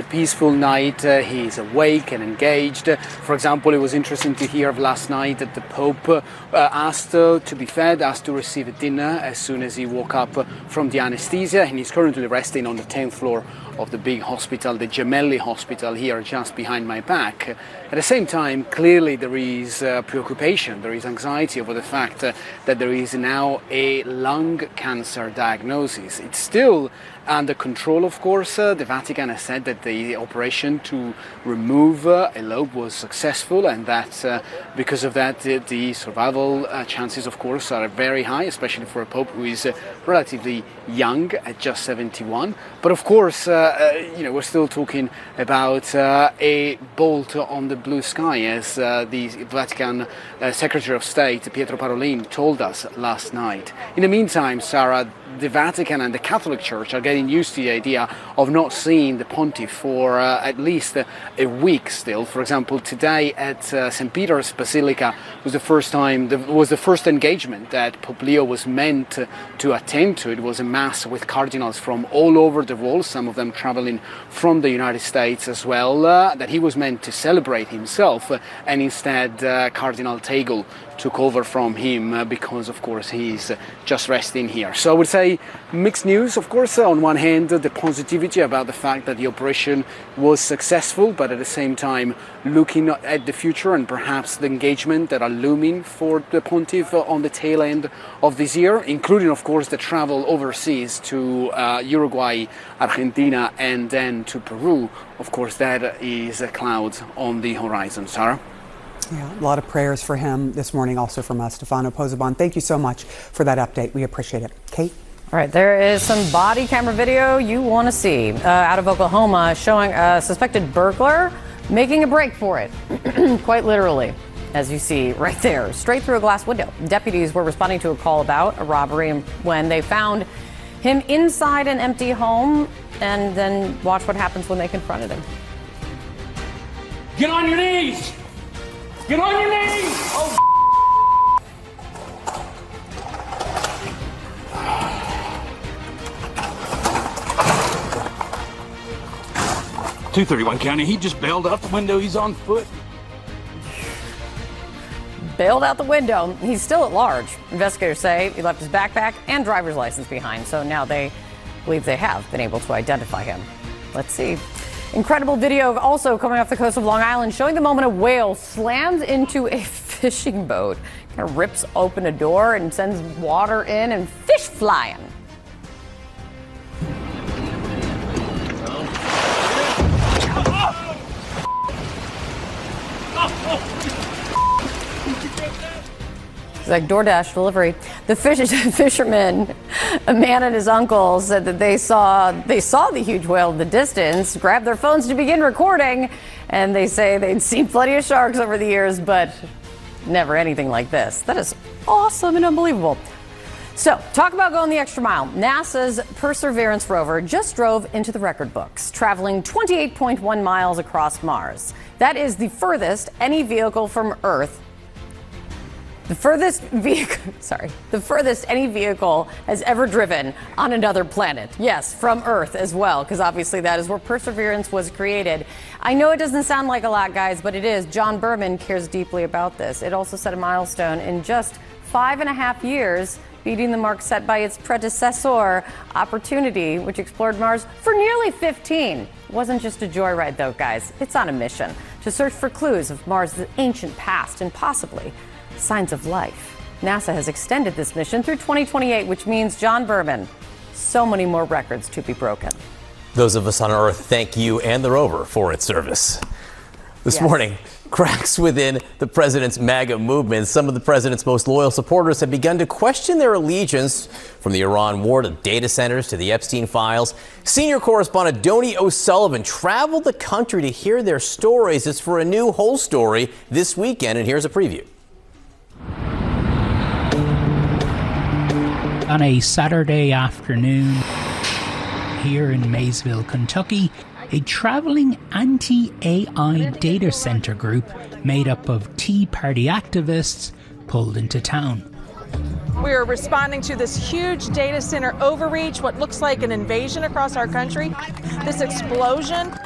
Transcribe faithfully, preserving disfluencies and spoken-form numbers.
peaceful night. Uh, he's awake and engaged. For example, it was interesting to hear last night that the Pope uh, asked uh, to be fed, asked to receive a dinner as soon as he woke up from the anesthesia, and he's currently resting on the tenth floor of the big hospital, the Gemelli Hospital, here just behind my back. At the same time, clearly there is uh, preoccupation, there is anxiety over the fact uh, that there is now a lung cancer diagnosis. It's still under control, of course. Uh, the Vatican has said that the operation to remove uh, a lobe was successful, and that uh, because of that the, the survival uh, chances, of course, are very high, especially for a Pope who is uh, relatively young at just seventy-one. But of course, uh, uh, you know, we're still talking about uh, a bolt on the blue sky, as uh, the Vatican uh, Secretary of State Pietro Parolin told us last night. In the meantime, Sarah, the Vatican and the Catholic Church are getting used to the idea of not seeing the Pontiff for uh, at least uh, a week still. For example, today at uh, Saint Peter's Basilica was the first time, the, was the first engagement that Pope Leo was meant to, to attend to. It was a mass with cardinals from all over the world, some of them traveling from the United States as well, uh, that he was meant to celebrate himself, uh, and instead uh, Cardinal Tagle took over from him uh, because, of course, he's uh, just resting here. So I would say mixed news, of course. Uh, on one hand, uh, the positivity about the fact that the operation was successful, but at the same time looking at the future and perhaps the engagement that are looming for the Pontiff uh, on the tail end of this year, including, of course, the travel overseas to uh, Uruguay, Argentina, and then to Peru. Of course, that is a cloud on the horizon. Sarah? Yeah, a lot of prayers for him this morning, also from us. Stefano Pozzebon, thank you so much for that update. We appreciate it. Kate? All right, there is some body camera video you want to see uh, out of Oklahoma showing a suspected burglar making a break for it, quite literally, as you see right there, straight through a glass window. Deputies were responding to a call about a robbery when they found him inside an empty home, and then watch what happens when they confronted him. Get on your knees! Get on your knees! Oh, two thirty-one County, he just bailed out the window. He's on foot. Bailed out the window. He's still at large. Investigators say he left his backpack and driver's license behind, so now they believe they have been able to identify him. Let's see. Incredible video also coming off the coast of Long Island showing the moment a whale slams into a fishing boat, kind of rips open a door and sends water in and fish flying. It's like DoorDash delivery. The fish, fisherman, a man and his uncle, said that they saw they saw the huge whale in the distance, grabbed their phones to begin recording, and they say they'd seen plenty of sharks over the years, but never anything like this. That is awesome and unbelievable. So, talk about going the extra mile. NASA's Perseverance rover just drove into the record books, traveling twenty-eight point one miles across Mars. That is the furthest any vehicle from Earth The furthest vehicle, sorry, the furthest any vehicle has ever driven on another planet. Yes, from Earth as well, because obviously that is where Perseverance was created. I know it doesn't sound like a lot, guys, but it is. John Berman cares deeply about this. It also set a milestone in just five and a half years, beating the mark set by its predecessor, Opportunity, which explored Mars for nearly fifteen. It wasn't just a joyride, though, guys. It's on a mission to search for clues of Mars' ancient past and possibly signs of life. NASA has extended this mission through twenty twenty-eight, which means, John Berman, so many more records to be broken. Those of us on Earth thank you and the rover for its service. This Yes. morning, cracks within the president's MAGA movement. Some of the president's most loyal supporters have begun to question their allegiance, from the Iran war to data centers to the Epstein files. Senior correspondent Donnie O'Sullivan traveled the country to hear their stories. It's for a new Whole Story this weekend, and here's a preview. On a Saturday afternoon here in Maysville, Kentucky, a traveling anti-A I data center group made up of Tea Party activists pulled into town. We are responding to this huge data center overreach, what looks like an invasion across our country. This explosion